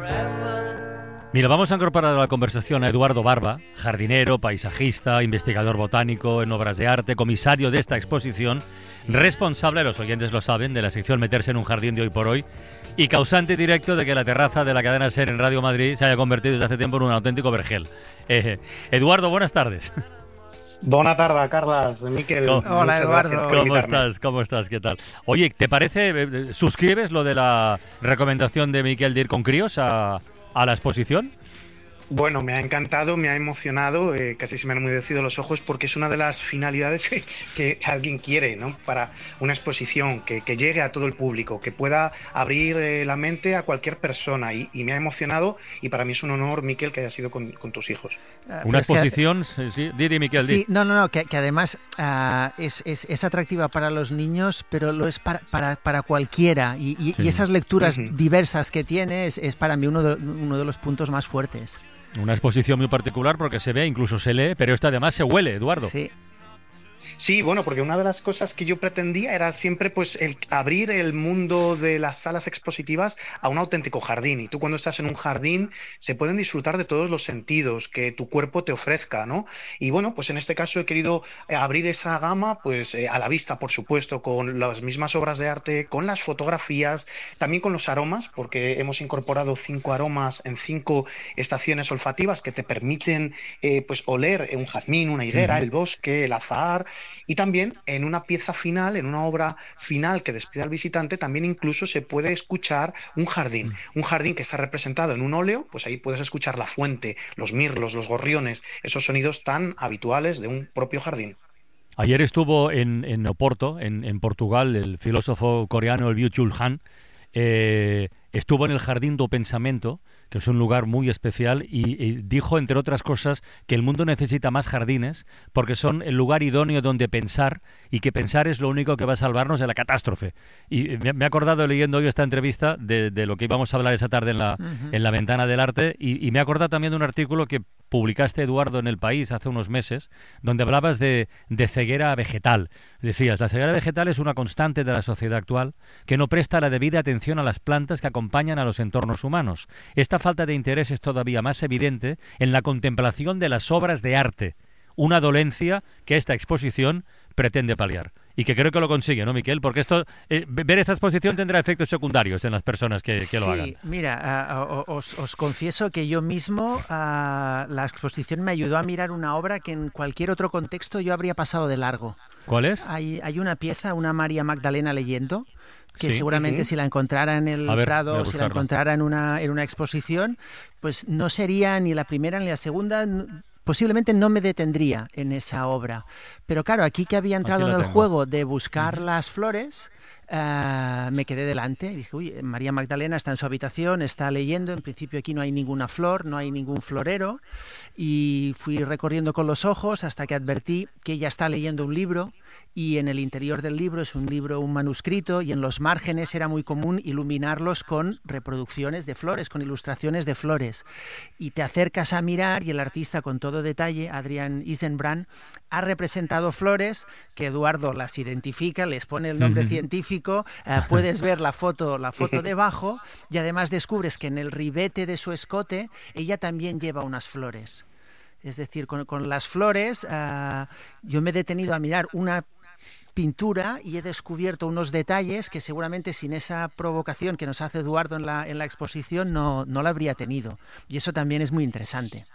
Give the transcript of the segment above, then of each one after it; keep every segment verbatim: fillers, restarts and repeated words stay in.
Mira, vamos a incorporar a la conversación a Eduardo Barba, jardinero, paisajista, investigador botánico en obras de arte, comisario de esta exposición, responsable, los oyentes lo saben, de la sección Meterse en un jardín de Hoy por Hoy y causante directo de que la terraza de la cadena SER en Radio Madrid se haya convertido desde hace tiempo en un auténtico vergel. Eh, Eduardo, buenas tardes. Buena tarde, Carlas, Miquel. Hola, Eduardo. ¿Cómo estás? ¿Cómo estás? ¿Qué tal? Oye, ¿te parece, suscribes lo de la recomendación de Miquel de ir con críos a, a la exposición? Bueno, me ha encantado, me ha emocionado, eh, casi se me han humedecido los ojos porque es una de las finalidades que, que alguien quiere, ¿no? Para una exposición, que, que llegue a todo el público, que pueda abrir eh, la mente a cualquier persona y, y me ha emocionado y para mí es un honor, Miquel, que haya sido con, con tus hijos. Uh, una exposición, que, sí, di, di, Miquel, di. Sí, no, no, no, que, que además uh, es, es, es atractiva para los niños, pero lo es para, para, para cualquiera y, y, sí. y esas lecturas uh-huh. diversas que tiene es, es para mí uno de, uno de los puntos más fuertes. Una exposición muy particular porque se ve, incluso se lee, pero esto además se huele, Eduardo. Sí. Sí, bueno, porque una de las cosas que yo pretendía era siempre pues el abrir el mundo de las salas expositivas a un auténtico jardín. Y tú cuando estás en un jardín se pueden disfrutar de todos los sentidos que tu cuerpo te ofrezca, ¿no? Y bueno, pues en este caso he querido abrir esa gama pues eh, a la vista, por supuesto, con las mismas obras de arte, con las fotografías, también con los aromas, porque hemos incorporado cinco aromas en cinco estaciones olfativas que te permiten eh, pues oler un jazmín, una higuera, uh-huh. el bosque, el azahar. Y también en una pieza final, en una obra final que despide al visitante, también incluso se puede escuchar un jardín. Mm. Un jardín que está representado en un óleo, pues ahí puedes escuchar la fuente, los mirlos, los gorriones, esos sonidos tan habituales de un propio jardín. Ayer estuvo en, en Oporto, en, en Portugal, el filósofo coreano el Byung-Chul Han. Eh, estuvo en el Jardín do Pensamento, que es un lugar muy especial, y, y dijo, entre otras cosas, que el mundo necesita más jardines porque son el lugar idóneo donde pensar y que pensar es lo único que va a salvarnos de la catástrofe. Y me, me he acordado leyendo hoy esta entrevista de, de lo que íbamos a hablar esa tarde en la, uh-huh. en la Ventana del Arte y, y me he acordado también de un artículo que publicaste, Eduardo, en El País hace unos meses, donde hablabas de, de ceguera vegetal. Decías, la ceguera vegetal es una constante de la sociedad actual que no presta la debida atención a las plantas que acompañan a los entornos humanos. Esta falta de interés es todavía más evidente en la contemplación de las obras de arte, una dolencia que esta exposición pretende paliar. Y que creo que lo consigue, ¿no, Miquel? Porque esto, eh, ver esta exposición tendrá efectos secundarios en las personas que, que sí, lo hagan. Sí, mira, uh, os, os confieso que yo mismo, uh, la exposición me ayudó a mirar una obra que en cualquier otro contexto yo habría pasado de largo. ¿Cuál es? Hay, hay una pieza, una María Magdalena leyendo, que sí. seguramente uh-huh. si la encontrara en el ver, Prado o si la encontrara en una, en una exposición, pues no sería ni la primera ni la segunda. Posiblemente no me detendría en esa obra. Pero claro, aquí que había entrado en el tengo. juego de buscar uh-huh. las flores, uh, me quedé delante y dije, uy, María Magdalena está en su habitación, está leyendo, en principio aquí no hay ninguna flor, no hay ningún florero, y fui recorriendo con los ojos hasta que advertí que ella está leyendo un libro y en el interior del libro es un libro, un manuscrito, y en los márgenes era muy común iluminarlos con reproducciones de flores, con ilustraciones de flores. Y te acercas a mirar y el artista con todo detalle, Adrian Isenbrand, ha representado flores que Eduardo las identifica, les pone el nombre científico, eh, puedes ver la foto, la foto debajo y además descubres que en el ribete de su escote ella también lleva unas flores. Es decir, con, con las flores uh, yo me he detenido a mirar una pintura y he descubierto unos detalles que seguramente sin esa provocación que nos hace Eduardo en la, en la exposición no, no la habría tenido. Y eso también es muy interesante.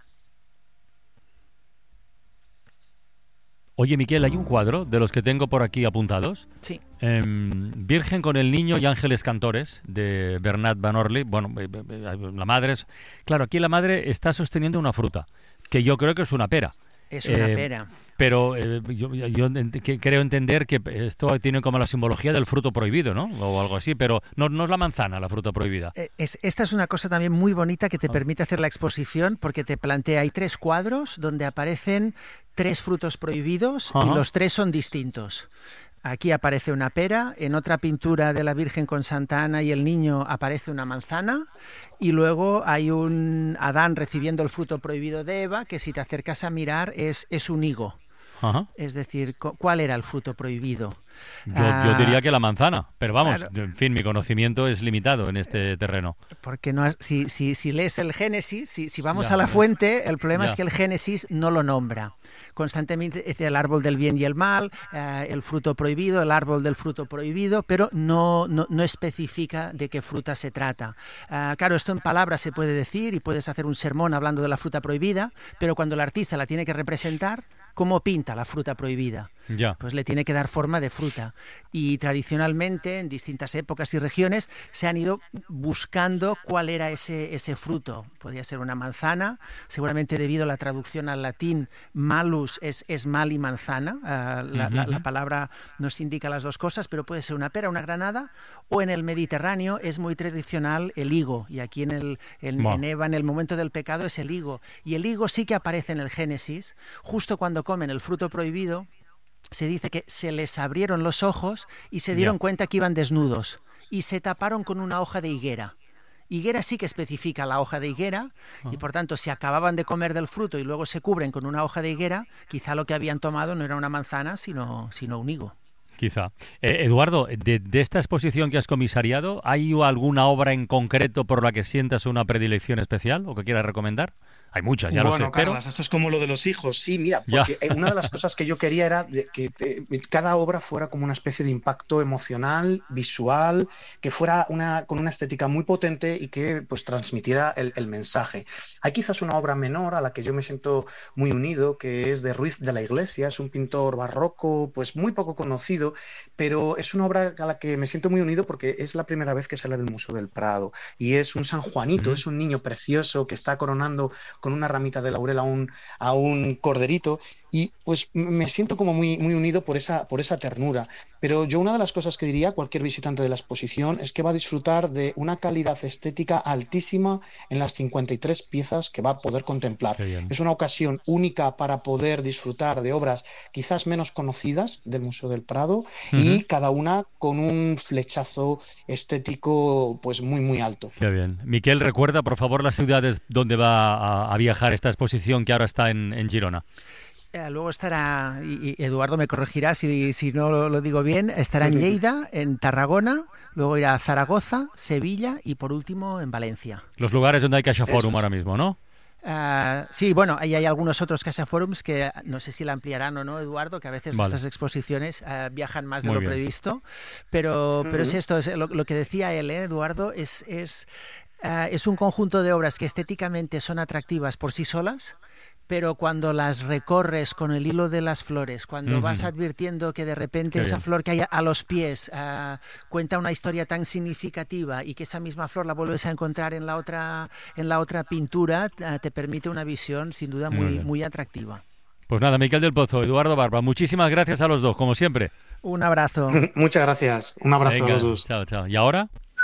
Oye, Miquel, hay un cuadro de los que tengo por aquí apuntados. Sí. Eh, Virgen con el niño y ángeles cantores, de Bernat Van Orly. Bueno, eh, eh, la madre es... Claro, aquí la madre está sosteniendo una fruta, que yo creo que es una pera. Es una eh, pera. Pero eh, yo, yo ent- que creo entender que esto tiene como la simbología del fruto prohibido, ¿no? O algo así, pero no, no es la manzana la fruta prohibida. Eh, es, esta es una cosa también muy bonita que te oh. permite hacer la exposición, porque te plantea, hay tres cuadros donde aparecen tres frutos prohibidos uh-huh. y los tres son distintos. Aquí aparece una pera, en otra pintura de la Virgen con Santa Ana y el niño aparece una manzana y luego hay un Adán recibiendo el fruto prohibido de Eva que si te acercas a mirar es, es un higo. Ajá. Es decir, ¿cuál era el fruto prohibido? Yo, Ah, yo diría que la manzana, pero vamos, claro. en fin, mi conocimiento es limitado en este terreno. Porque no has- si, si, si lees el Génesis, si, si vamos Ya, a la ya. fuente, el problema Ya. es que el Génesis no lo nombra. Constantemente dice el árbol del bien y el mal, eh, el fruto prohibido, el árbol del fruto prohibido, pero no, no, no especifica de qué fruta se trata. Ah, claro, esto en palabras se puede decir y puedes hacer un sermón hablando de la fruta prohibida, pero cuando el artista la tiene que representar, ¿cómo pinta la fruta prohibida? Ya. Pues le tiene que dar forma de fruta. Y tradicionalmente, en distintas épocas y regiones, se han ido buscando cuál era ese, ese fruto. Podría ser una manzana, seguramente debido a la traducción al latín, malus es, es mal y manzana. Uh, la, Uh-huh. la, la palabra nos indica las dos cosas, pero puede ser una pera, una granada, o en el Mediterráneo es muy tradicional el higo. Y aquí en, el, en, Wow. en Eva, en el momento del pecado, es el higo. Y el higo sí que aparece en el Génesis, justo cuando comen el fruto prohibido. Se dice que se les abrieron los ojos y se dieron Ya. cuenta que iban desnudos y se taparon con una hoja de higuera. Higuera sí que especifica la hoja de higuera y por tanto si acababan de comer del fruto y luego se cubren con una hoja de higuera, quizá lo que habían tomado no era una manzana sino, sino un higo. Quizá. Eh, Eduardo, de, de esta exposición que has comisariado, ¿hay alguna obra en concreto por la que sientas una predilección especial o que quieras recomendar? Hay muchas, ya Bueno, lo sé, pero... Carlas, esto es como lo de los hijos. Sí, mira, Ya. porque eh, una de las cosas que yo quería era de que eh, cada obra fuera como una especie de impacto emocional, visual, que fuera una, con una estética muy potente y que pues transmitiera el, el mensaje. Hay quizás una obra menor a la que yo me siento muy unido, que es de Ruiz de la Iglesia, es un pintor barroco, pues muy poco conocido, pero es una obra a la que me siento muy unido porque es la primera vez que sale del Museo del Prado y es un San Juanito, Uh-huh. es un niño precioso que está coronando con una ramita de laurel a un, a un corderito y pues me siento como muy, muy unido por esa, por esa ternura. Pero yo una de las cosas que diría a cualquier visitante de la exposición es que va a disfrutar de una calidad estética altísima en las cincuenta y tres piezas que va a poder contemplar. Qué bien. Es una ocasión única para poder disfrutar de obras quizás menos conocidas del Museo del Prado Uh-huh. y cada una con un flechazo estético pues muy muy alto. Qué bien. Miquel, recuerda por favor las ciudades donde va a, a viajar esta exposición que ahora está en, en Girona. Eh, luego estará, y, y Eduardo me corregirá si, si no lo, lo digo bien, estará en Lleida, en Tarragona, luego irá a Zaragoza, Sevilla y por último en Valencia. Los lugares donde hay Caixa Forum Eso es. ahora mismo, ¿no? Uh, sí, bueno, ahí hay algunos otros Caixa Forums que no sé si la ampliarán o no, Eduardo, que a veces Vale. estas exposiciones uh, viajan más de Muy lo bien. previsto, pero, Uh-huh. pero es esto, es lo, lo que decía él, ¿eh, Eduardo, es, es, uh, es un conjunto de obras que estéticamente son atractivas por sí solas, pero cuando las recorres con el hilo de las flores, cuando Ujú. vas advirtiendo que de repente Qué esa bien. flor que hay a los pies uh, cuenta una historia tan significativa y que esa misma flor la vuelves a encontrar en la otra, en la otra pintura, uh, te permite una visión sin duda Muy muy, bien. muy atractiva. Pues nada, Miquel del Pozo, Eduardo Barba, muchísimas gracias a los dos, como siempre. Un abrazo. Muchas gracias. Un abrazo Venga, a los dos. chao, chao. ¿Y ahora?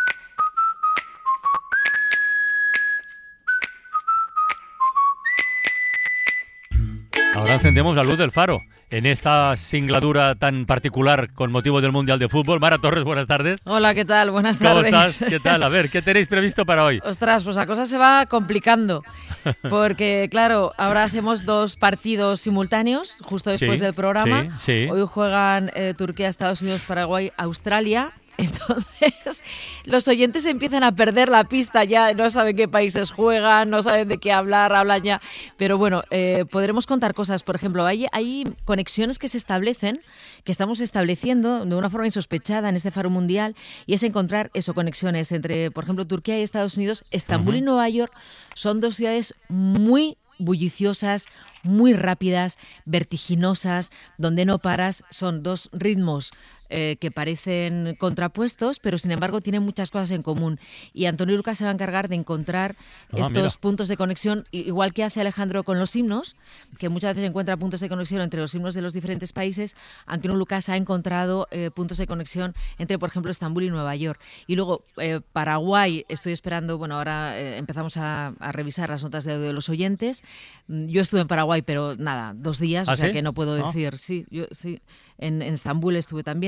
Ahora encendemos la luz del faro. En esta singladura tan particular con motivo del Mundial de Fútbol. Mara Torres, buenas tardes. Hola, ¿qué tal? Buenas ¿Cómo tardes. estás? ¿Qué tal? A ver, ¿qué tenéis previsto para hoy? Ostras, pues la cosa se va complicando. Porque, claro, ahora hacemos dos partidos simultáneos, justo después Sí, del programa. sí, sí. Hoy juegan eh, Turquía, Estados Unidos, Paraguay, Australia. Entonces, los oyentes empiezan a perder la pista ya, no saben qué países juegan, no saben de qué hablar, hablan ya. Pero bueno, eh, podremos contar cosas. Por ejemplo, hay, hay conexiones que se establecen, que estamos estableciendo de una forma insospechada en este Faro Mundial, y es encontrar eso, conexiones entre, por ejemplo, Turquía y Estados Unidos. Estambul Uh-huh. y Nueva York son dos ciudades muy bulliciosas, muy rápidas, vertiginosas, donde no paras. Son dos ritmos eh, que parecen contrapuestos, pero sin embargo tienen muchas cosas en común. Y Antonio Lucas se va a encargar de encontrar Ah, estos mira. puntos de conexión, i- igual que hace Alejandro con los himnos, que muchas veces encuentra puntos de conexión entre los himnos de los diferentes países. Antonio Lucas ha encontrado eh, puntos de conexión entre, por ejemplo, Estambul y Nueva York. Y luego, eh, Paraguay, estoy esperando, bueno, ahora eh, empezamos a, a revisar las notas de audio de los oyentes. Mm, Yo estuve en Paraguay, pero nada, dos días, ¿Ah, o sea sí? que no puedo ¿No? decir, sí, yo sí. En, en Estambul estuve también,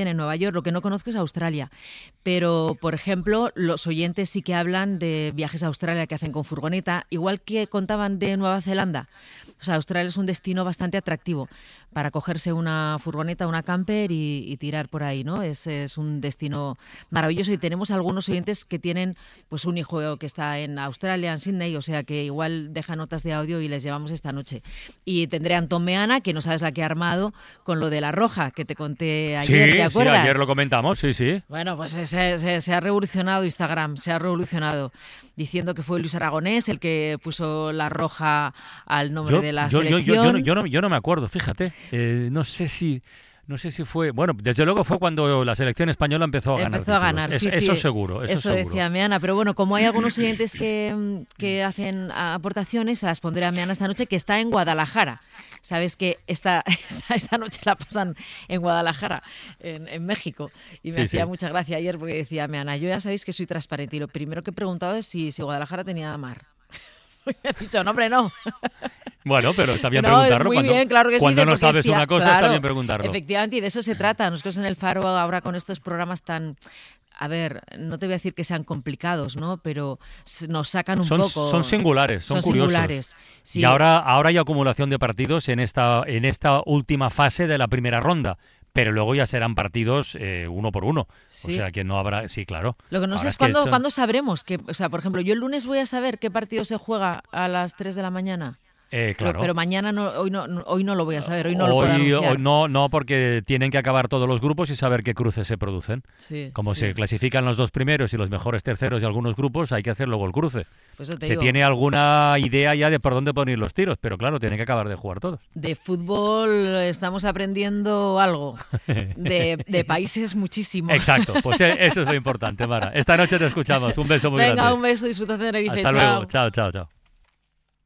también en Nueva York. Lo que no conozco es Australia. Pero, por ejemplo, los oyentes sí que hablan de viajes a Australia que hacen con furgoneta, igual que contaban de Nueva Zelanda. O sea, Australia es un destino bastante atractivo para cogerse una furgoneta, una camper y, y tirar por ahí, ¿no? Es, es un destino maravilloso y tenemos algunos oyentes que tienen pues un hijo que está en Australia, en Sydney, o sea que igual deja notas de audio y les llevamos esta noche. Y tendré a Antón Meana, que no sabes la que ha armado con lo de la roja, que te conté ayer, sí, ¿te acuerdas? Sí, ayer lo comentamos, sí, sí. Bueno, pues se, se, se ha revolucionado Instagram, se ha revolucionado, diciendo que fue Luis Aragonés el que puso la roja al nombre yo, de la yo, selección. Yo, yo, yo, no, yo, no, yo no me acuerdo, fíjate. Eh, no sé si... No sé si fue... Bueno, desde luego fue cuando la selección española empezó a ganar. Empezó a ganar, es, sí, Eso sí. seguro, eso, eso seguro. decía Meana, pero bueno, como hay algunos oyentes que, que hacen aportaciones, se las pondré a Meana esta noche, que está en Guadalajara. Sabes que esta, esta, esta noche la pasan en Guadalajara, en, en México. Y me sí, hacía sí. mucha gracia ayer porque decía, Meana, yo ya sabéis que soy transparente y lo primero que he preguntado es si, si Guadalajara tenía mar. Me ha dicho, no, hombre, no. Bueno, pero está bien no, preguntarlo. Muy cuando bien, claro que cuando sí, no sabes sí, una cosa, claro, está bien preguntarlo. Efectivamente, y de eso se trata. Nosotros en El Faro ahora con estos programas tan... A ver, no te voy a decir que sean complicados, ¿no? Pero nos sacan un son, poco... Son singulares, son, son curiosos. Singulares, sí. Y ahora, ahora hay acumulación de partidos en esta, en esta última fase de la primera ronda. Pero luego ya serán partidos eh, uno por uno. Sí. O sea, que no habrá... Sí, claro. Lo que no ahora sé es, es cuándo, son... cuándo sabremos. Que, o sea, por ejemplo, yo el lunes voy a saber qué partido se juega a las tres de la mañana. Eh, claro. Pero, pero mañana no, hoy no, hoy no lo voy a saber, hoy no hoy, lo puedo anunciar. Hoy no, no, porque tienen que acabar todos los grupos y saber qué cruces se producen. Sí, Como sí. se clasifican los dos primeros y los mejores terceros y algunos grupos, hay que hacer luego el cruce. Pues te se digo, tiene alguna idea ya de por dónde poner los tiros, pero claro, tienen que acabar de jugar todos. de fútbol estamos aprendiendo algo, de, de países muchísimo. Exacto, pues eso es lo importante, Mara. Esta noche te escuchamos. Un beso muy Venga, grande. un beso, disfruta de Tenerife. Hasta chao. luego. Chao, chao, chao.